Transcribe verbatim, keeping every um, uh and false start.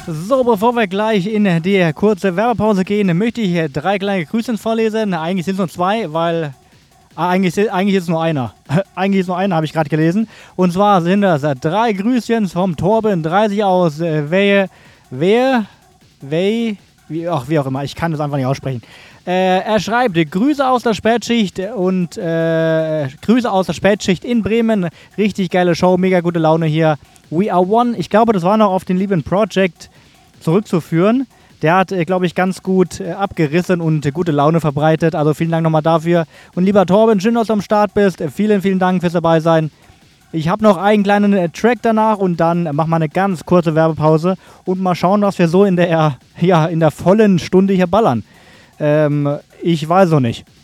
So, bevor wir gleich in die kurze Werbepause gehen, möchte ich hier drei kleine Grüße vorlesen. Eigentlich sind es nur zwei, weil... Ah, eigentlich, eigentlich ist es nur einer. Eigentlich ist nur einer, habe ich gerade gelesen. Und zwar sind das drei Grüßchen vom Torben dreißig aus äh, Wehe... Wehe... Wehe... Wie, ach, wie auch immer, ich kann das einfach nicht aussprechen. Äh, er schreibt, Grüße aus der Spätschicht und äh, Grüße aus der Spätschicht in Bremen. Richtig geile Show, mega gute Laune hier. We are one. Ich glaube, das war noch auf den lieben Project zurückzuführen. Der hat, äh, glaube ich, ganz gut äh, abgerissen und äh, gute Laune verbreitet. Also vielen Dank nochmal dafür. Und lieber Torben, schön, dass du am Start bist. Äh, vielen, vielen Dank fürs dabei sein. Ich habe noch einen kleinen äh, Track danach und dann äh, machen wir eine ganz kurze Werbepause und mal schauen, was wir so in der, ja, in der vollen Stunde hier ballern. Ähm, ich weiß noch nicht.